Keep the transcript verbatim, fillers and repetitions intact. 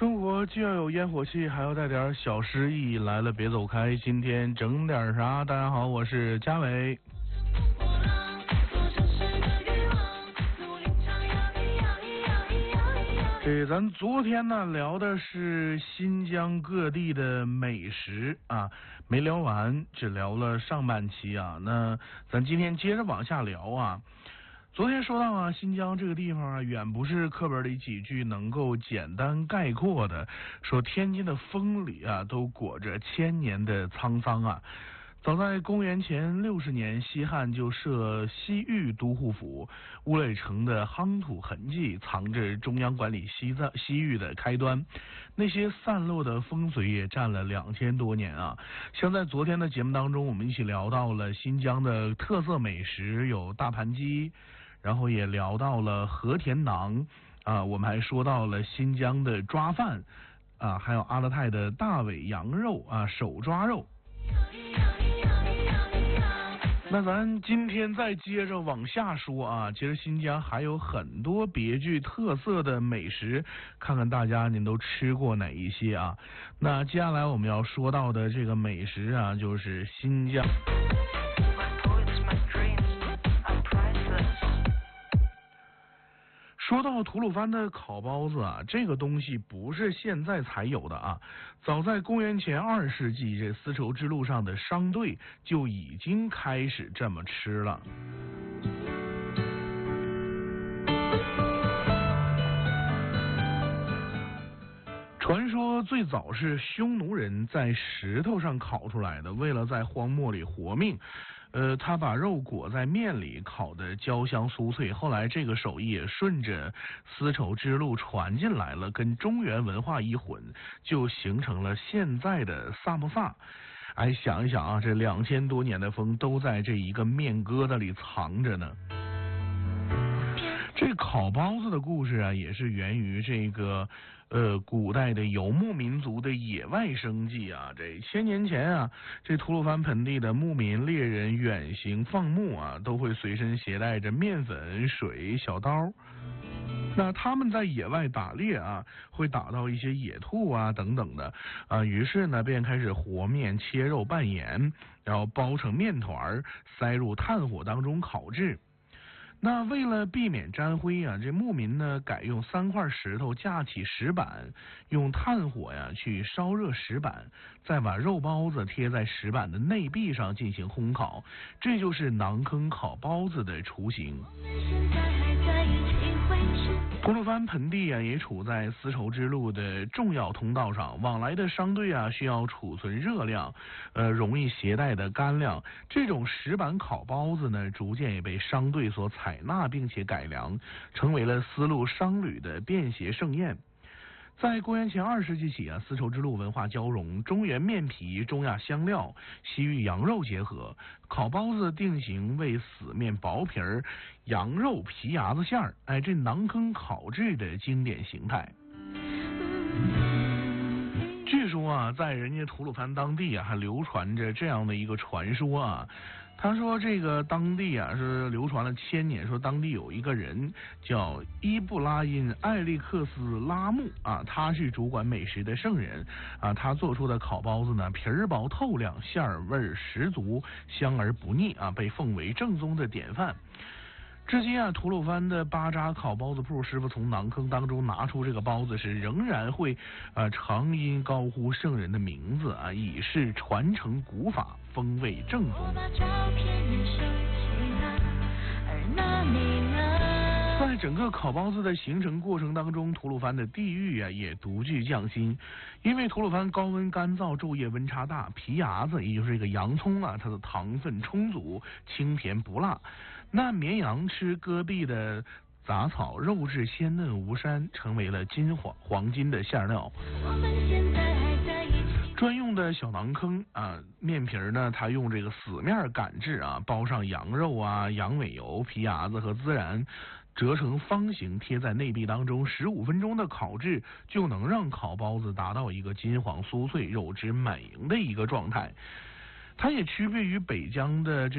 生活既要有烟火气，还要带点小诗意。来了别走开，今天整点啥？大家好，我是嘉伟。这咱昨天呢聊的是新疆各地的美食啊，没聊完，只聊了上半期啊。那咱今天接着往下聊啊。昨天说到啊，新疆这个地方啊，远不是课本里几句能够简单概括的。说天津的风里啊，都裹着千年的沧桑啊。早在公元前六十年，西汉就设西域都护府，乌垒城的夯土痕迹藏着中央管理西藏西域的开端。那些散落的风水也占了两千多年啊。像在昨天的节目当中，我们一起聊到了新疆的特色美食有大盘鸡，然后也聊到了和田馕啊，我们还说到了新疆的抓饭啊，还有阿勒泰的大尾羊肉啊，手抓肉。那咱今天再接着往下说啊，其实新疆还有很多别具特色的美食，看看大家您都吃过哪一些啊？那接下来我们要说到的这个美食啊，就是新疆。说到吐鲁番的烤包子啊，这个东西不是现在才有的啊，早在公元前二世纪，这丝绸之路上的商队就已经开始这么吃了。传说最早是匈奴人在石头上烤出来的，为了在荒漠里活命，呃，他把肉裹在面里，烤得焦香酥脆。后来这个手艺也顺着丝绸之路传进来了，跟中原文化一混，就形成了现在的萨摩萨。哎，想一想啊，这两千多年的风都在这一个面疙瘩里藏着呢。这烤包子的故事啊，也是源于这个呃古代的游牧民族的野外生计啊。这千年前啊，这吐鲁番盆地的牧民猎人远行放牧啊，都会随身携带着面粉、水、小刀。那他们在野外打猎啊，会打到一些野兔啊等等的啊，于是呢便开始和面、切肉、拌盐，然后包成面团，塞入炭火当中烤制。那为了避免沾灰啊，这牧民呢改用三块石头架起石板，用炭火呀去烧热石板，再把肉包子贴在石板的内壁上进行烘烤，这就是馕坑烤包子的雏形。吐鲁番盆地啊，也处在丝绸之路的重要通道上，往来的商队啊需要储存热量，呃，容易携带的干粮。这种石板烤包子呢，逐渐也被商队所采纳，并且改良，成为了丝路商旅的便携盛宴。在公元前二世纪起啊，丝绸之路文化交融，中原面皮、中亚香料、西域羊肉结合，烤包子定型为死面薄皮儿、羊肉皮牙子馅儿，哎，这馕坑烤制的经典形态。据说啊，在人家吐鲁番当地啊，还流传着这样的一个传说啊。他说这个当地啊是流传了千年，说当地有一个人叫伊布拉因艾利克斯拉木啊，他是主管美食的圣人啊，他做出的烤包子呢，皮儿薄透亮，馅儿味十足，香而不腻啊，被奉为正宗的典范。至今啊，吐鲁番的巴扎烤包子铺师傅从馕坑当中拿出这个包子时，仍然会呃长音高呼圣人的名字啊，以示传承古法，风味正宗。在整个烤包子的形成过程当中，吐鲁番的地域啊也独具匠心。因为吐鲁番高温干燥，昼夜温差大，皮牙子也就是这个洋葱啊，它的糖分充足，清甜不辣。那绵羊吃戈壁的杂草，肉质鲜嫩无膻，成为了金黄黄金的馅料。专用的小馕坑啊，面皮呢，它用这个死面擀制啊，包上羊肉啊、羊尾油、皮牙子和孜然，折成方形，贴在内壁当中，十五分钟的烤制就能让烤包子达到一个金黄酥脆、肉质满盈的一个状态。它也区别于北疆的这